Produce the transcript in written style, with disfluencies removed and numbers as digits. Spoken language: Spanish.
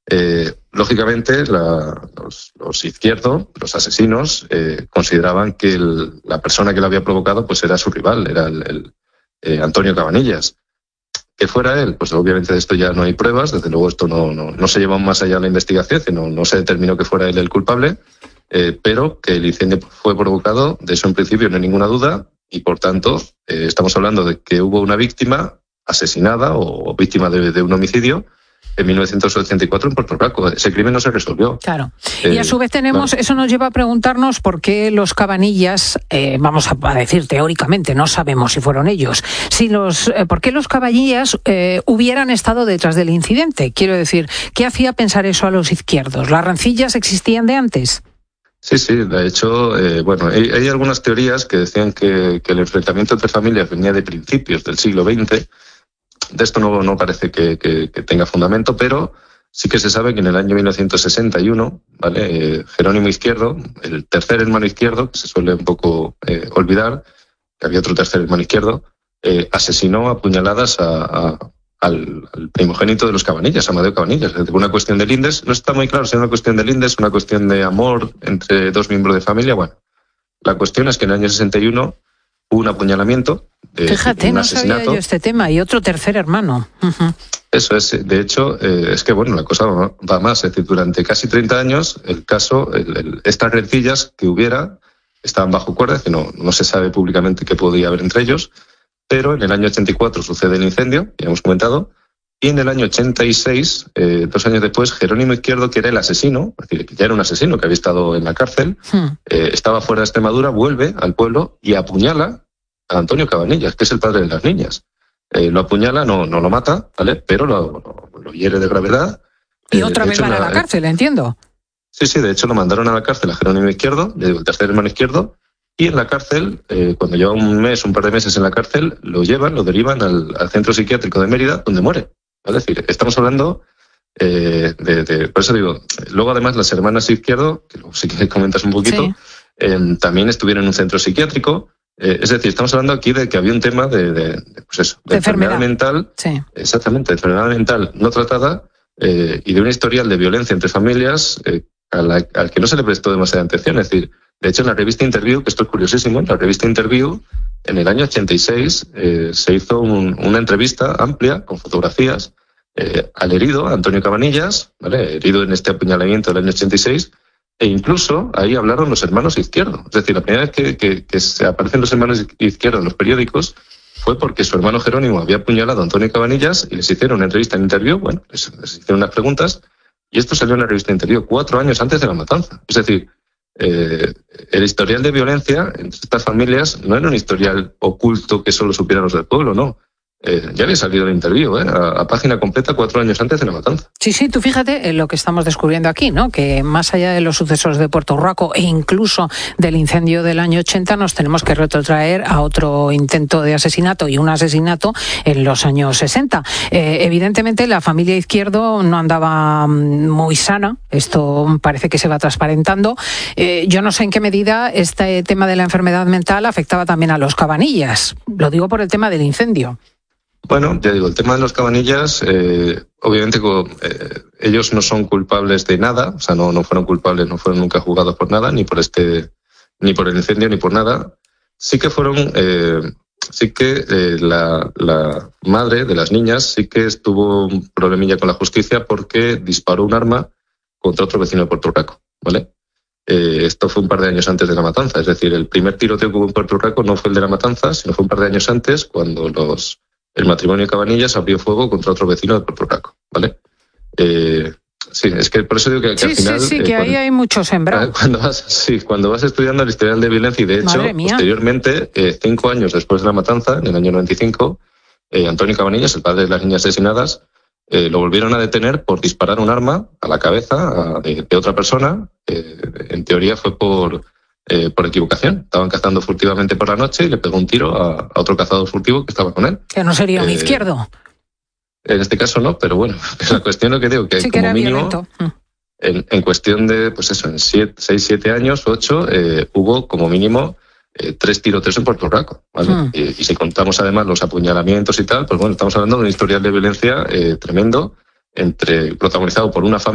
Lógicamente, los izquierdos, los asesinos, consideraban que la persona que lo había provocado pues era su rival, era el Antonio Cabanillas. Que fuera él, pues obviamente de esto ya no hay pruebas, desde luego esto no se llevó más allá de la investigación, sino no se determinó que fuera él el culpable, pero que el incendio fue provocado, de eso en principio no hay ninguna duda, y por tanto estamos hablando de que hubo una víctima asesinada o víctima de un homicidio en 1984 en Puerto Rico. Ese crimen no se resolvió. Claro. Y a su vez eso nos lleva a preguntarnos por qué los Cabanillas, vamos a decir teóricamente, no sabemos si fueron ellos, por qué los Cabanillas hubieran estado detrás del incidente. Quiero decir, ¿qué hacía pensar eso a los izquierdos? ¿Las rencillas existían de antes? Sí, de hecho, hay algunas teorías que decían que el enfrentamiento entre familias venía de principios del siglo XX. De esto no parece que tenga fundamento, pero sí que se sabe que en el año 1961, ¿vale? Jerónimo Izquierdo, el tercer hermano izquierdo, que se suele un poco olvidar, que había otro tercer hermano izquierdo, asesinó a puñaladas al primogénito de los Cabanillas, Amadeo Cabanillas. Es una cuestión de lindes, no está muy claro si es una cuestión de lindes, una cuestión de amor entre dos miembros de familia. Bueno, la cuestión es que en el año 61 hubo un apuñalamiento. Fíjate, no sabía yo este tema, y otro tercer hermano. Uh-huh. Eso es, de hecho, es que la cosa va más. Es decir, durante casi 30 años, el caso, estas rencillas que hubiera, estaban bajo cuerda, que no se sabe públicamente qué podía haber entre ellos, pero en el año 84 sucede el incendio, ya hemos comentado, y en el año 86, 2 años después, Jerónimo Izquierdo, que era el asesino, es decir, que ya era un asesino que había estado en la cárcel, estaba fuera de Extremadura, vuelve al pueblo y apuñala a Antonio Cabanillas, que es el padre de las niñas. Lo apuñala, no lo mata, ¿vale? Pero lo hiere de gravedad. Y otra vez van a la cárcel, entiendo. Sí, de hecho lo mandaron a la cárcel a Jerónimo Izquierdo, el tercer hermano izquierdo, y en la cárcel, cuando lleva un par de meses en la cárcel, lo derivan al centro psiquiátrico de Mérida, donde muere. Es decir, estamos hablando por eso digo, luego además las hermanas Izquierdo, que luego sí que comentas un poquito, sí. También estuvieron en un centro psiquiátrico. Es decir, estamos hablando aquí de que había un tema de enfermedad mental, sí. Exactamente, de enfermedad mental no tratada y de un historial de violencia entre familias al que no se le prestó demasiada atención. Es decir, de hecho en la revista Interview, que esto es curiosísimo, en la revista Interview, en el año 86 se hizo una entrevista amplia con fotografías al herido, Antonio Cabanillas, ¿vale? Herido en este apuñalamiento del año 86, e incluso ahí hablaron los hermanos Izquierdo. Es decir, la primera vez que se aparecen los hermanos Izquierdo en los periódicos fue porque su hermano Jerónimo había apuñalado a Antonio Cabanillas y les hicieron una entrevista en Interview, les hicieron unas preguntas, y esto salió en la revista Interview 4 años antes de la matanza. Es decir, el historial de violencia entre estas familias no era un historial oculto que solo supieran los del pueblo, no. Ya había salido el Interview, a página completa 4 años antes de la matanza. Sí, tú fíjate en lo que estamos descubriendo aquí, ¿no? Que más allá de los sucesos de Puerto Rico e incluso del incendio del año 80, nos tenemos que retrotraer a otro intento de asesinato y un asesinato en los años 60. Evidentemente la familia Izquierdo no andaba muy sana, esto parece que se va transparentando. Yo no sé en qué medida este tema de la enfermedad mental afectaba también a los Cabanillas. Lo digo por el tema del incendio. Bueno, ya digo, el tema de los Cabanillas, obviamente ellos no son culpables de nada, o sea, no fueron culpables, no fueron nunca juzgados por nada, ni por el incendio, ni por nada. Sí que fueron, la madre de las niñas sí que tuvo un problemilla con la justicia porque disparó un arma contra otro vecino de Puerto Rico, ¿vale? Esto fue un par de años antes de la matanza, es decir, el primer tiroteo que hubo en Puerto Rico no fue el de la matanza, sino fue un par de años antes cuando el matrimonio de Cabanillas abrió fuego contra otro vecino de Puerto Rico, ¿vale? Sí, es que por eso digo que al final... Sí, que ahí hay mucho sembrado. Cuando vas estudiando el historial de violencia, y de hecho, posteriormente, 5 años después de la matanza, en el año 95, Antonio Cabanillas, el padre de las niñas asesinadas, lo volvieron a detener por disparar un arma a la cabeza de otra persona. En teoría fue por equivocación. Estaban cazando furtivamente por la noche y le pegó un tiro a otro cazador furtivo que estaba con él. Que no sería un izquierdo. En este caso no, pero bueno, la cuestión es lo que digo, que sí, como que mínimo, en cuestión de, en 6-7 años, 8, hubo como mínimo 3 tiroteos en Puerto Rico, ¿vale? Y si contamos además los apuñalamientos y tal, pues bueno, estamos hablando de un historial de violencia tremendo, protagonizado por una familia